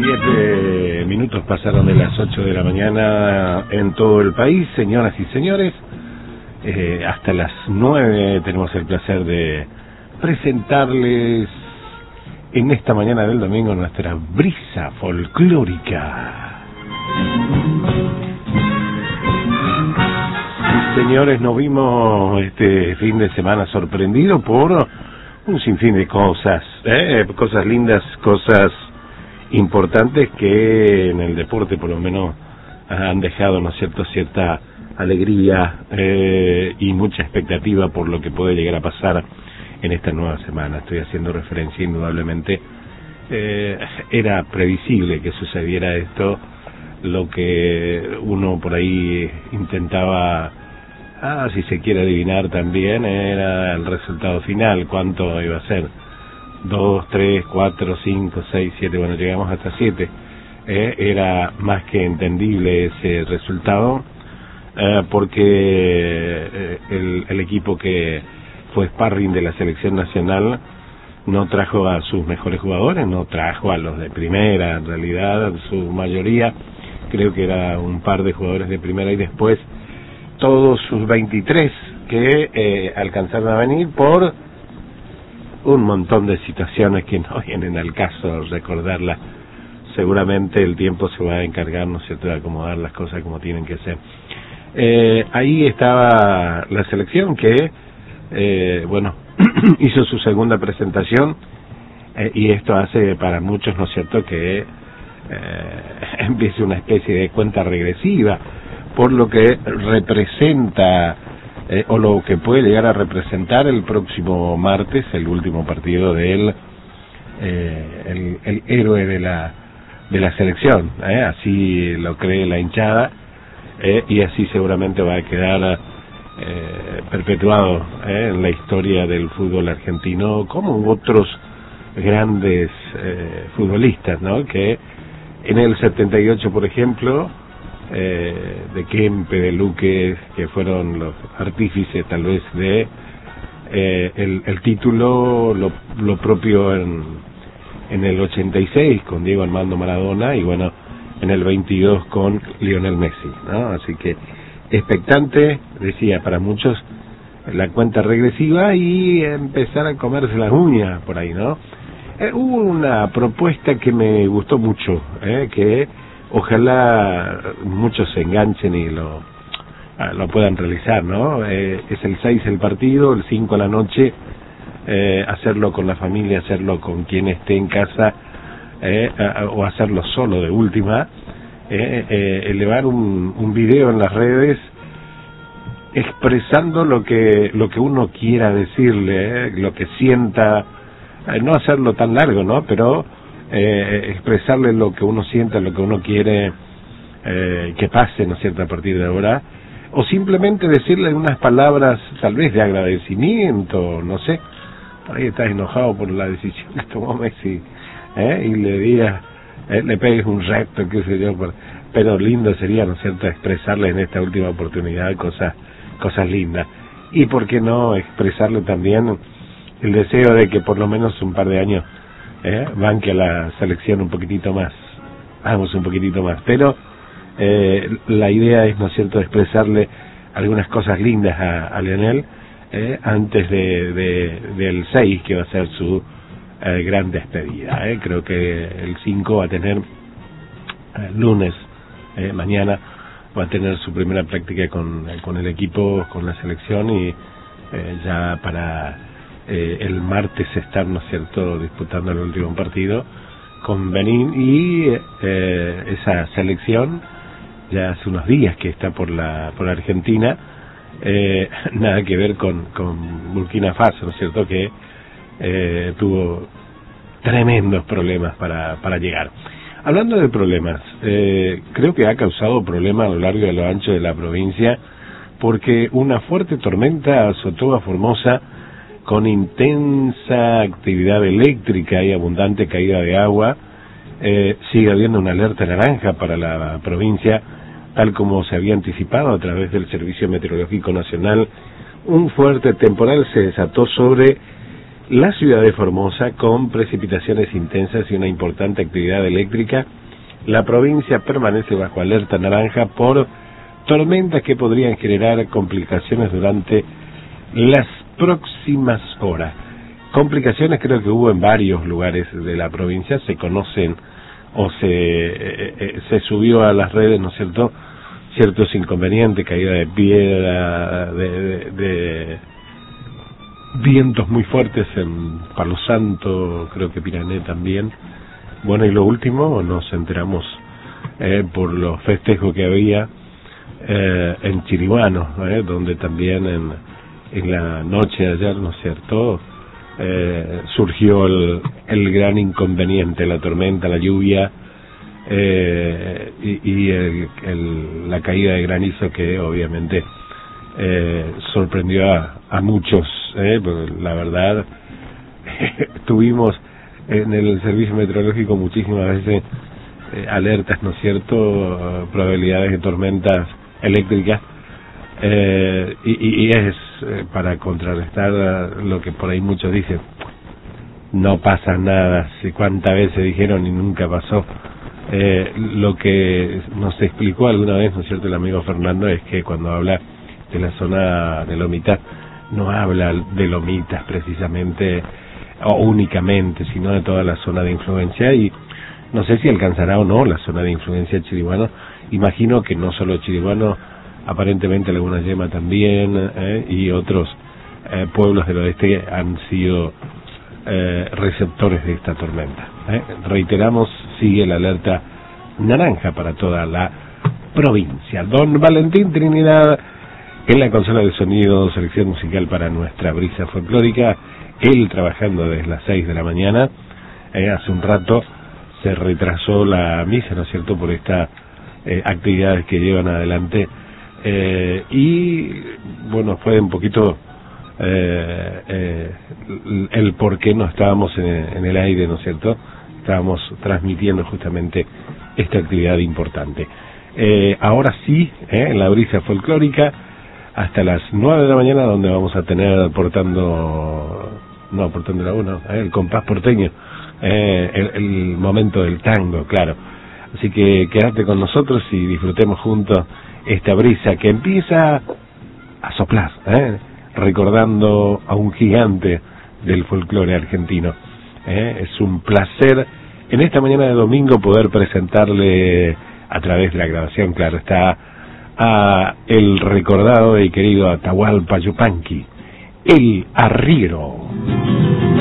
7 minutos pasaron de las 8 de la mañana en todo el país, señoras y señores. Hasta las 9 tenemos el placer de presentarles en esta mañana del domingo nuestra brisa folclórica. Señores, nos vimos este fin de semana sorprendido por un sinfín de cosas, cosas lindas, cosas importantes que en el deporte por lo menos han dejado, ¿no es cierto?, cierta alegría y mucha expectativa por lo que puede llegar a pasar en esta nueva semana. Estoy haciendo referencia indudablemente, era previsible que sucediera esto, lo que uno por ahí intentaba, si se quiere adivinar también, era el resultado final, cuánto iba a ser, 2, 3, 4, 5, 6, 7, bueno, llegamos hasta 7, era más que entendible ese resultado, porque el equipo que fue sparring de la selección nacional no trajo a sus mejores jugadores, no trajo a los de primera, en realidad su mayoría, creo que era un par de jugadores de primera y después todos sus 23 que alcanzaron a venir por un montón de situaciones que no vienen al caso recordarlas. Seguramente el tiempo se va a encargar, ¿no es cierto?, de acomodar las cosas como tienen que ser. Ahí estaba la selección que, bueno, hizo su segunda presentación y esto hace para muchos, ¿no es cierto?, que empiece una especie de cuenta regresiva por lo que representa o lo que puede llegar a representar el próximo martes, el último partido del el héroe de la selección, así lo cree la hinchada, y así seguramente va a quedar perpetuado en la historia del fútbol argentino, como otros grandes futbolistas, ¿no?, que en el 78, por ejemplo, de Kempe, de Luque, que fueron los artífices tal vez de el título, lo propio en el 86 con Diego Armando Maradona y bueno, en el 22 con Lionel Messi, ¿no? Así que expectante, decía, para muchos la cuenta regresiva y empezar a comerse las uñas por ahí, ¿no? Hubo una propuesta que me gustó mucho, que ojalá muchos se enganchen y lo puedan realizar, ¿no? Es el 6 el partido, el 5 a la noche, hacerlo con la familia, hacerlo con quien esté en casa, o hacerlo solo de última, elevar un video en las redes expresando lo que uno quiera decirle, lo que sienta, no hacerlo tan largo, ¿no?, pero expresarle lo que uno sienta, lo que uno quiere que pase, ¿no es cierto?, a partir de ahora, o simplemente decirle unas palabras tal vez de agradecimiento, no sé, por ahí estás enojado por la decisión que tomó Messi, y le digas, le pegues un recto, qué sé yo, pero lindo sería, ¿no es cierto?, expresarle en esta última oportunidad cosas lindas, y por qué no expresarle también el deseo de que por lo menos un par de años banque a la selección un poquitito más, vamos un poquitito más, pero la idea es, ¿no es cierto?, expresarle algunas cosas lindas a Lionel antes del 6, que va a ser su gran despedida. Creo que el 5 va a tener, lunes, mañana, va a tener su primera práctica con el equipo, con la selección, y ya para el martes estar, ¿no es cierto?, disputando el último partido con Benín, y esa selección ya hace unos días que está por Argentina, nada que ver con Burkina Faso, ¿no es cierto?, que tuvo tremendos problemas para llegar. Hablando de problemas, creo que ha causado problemas a lo largo y a lo ancho de la provincia, porque una fuerte tormenta azotó a Formosa con intensa actividad eléctrica y abundante caída de agua. Sigue habiendo una alerta naranja para la provincia, tal como se había anticipado a través del Servicio Meteorológico Nacional. Un fuerte temporal se desató sobre la ciudad de Formosa con precipitaciones intensas y una importante actividad eléctrica. La provincia permanece bajo alerta naranja por tormentas que podrían generar complicaciones durante las próximas horas. Complicaciones creo que hubo en varios lugares de la provincia, se conocen o se subió a las redes, ¿no es cierto?, ciertos inconvenientes, caída de piedra, de vientos muy fuertes en Palo Santo, creo que Pirané también. Bueno, y lo último, nos enteramos por los festejos que había en Chiriguano, donde también en la noche de ayer, ¿no es cierto?, surgió el gran inconveniente, la tormenta, la lluvia y la caída de granizo que obviamente sorprendió a muchos, porque la verdad tuvimos en el servicio meteorológico muchísimas veces alertas, ¿no es cierto?, probabilidades de tormentas eléctricas, y es para contrarrestar lo que por ahí muchos dicen, no pasa nada, cuántas veces dijeron y nunca pasó. Lo que nos explicó alguna vez, ¿no es cierto?, el amigo Fernando, es que cuando habla de la zona de Lomitas, no habla de Lomitas precisamente o únicamente, sino de toda la zona de influencia, y no sé si alcanzará o no la zona de influencia de Chiriguano. Imagino que no solo Chiriguano, aparentemente Laguna Yema también, y otros pueblos del oeste han sido receptores de esta tormenta. Reiteramos, sigue la alerta naranja para toda la provincia. Don Valentín Trinidad en la consola de sonido, selección musical para nuestra brisa folclórica, él trabajando desde las 6 de la mañana. Hace un rato se retrasó la misa, ¿no es cierto?, por estas actividades que llevan adelante, y bueno, fue un poquito el por qué no estábamos en el aire, ¿no es cierto? Estábamos transmitiendo justamente esta actividad importante. Ahora sí, en la brisa folclórica, hasta las 9 de la mañana, donde vamos a tener el compás porteño, el momento del tango, claro. Así que quédate con nosotros y disfrutemos juntos esta brisa que empieza a soplar, recordando a un gigante del folclore argentino. Es un placer en esta mañana de domingo poder presentarle a través de la grabación, claro está, a el recordado y querido Atahualpa Yupanqui, el arriero.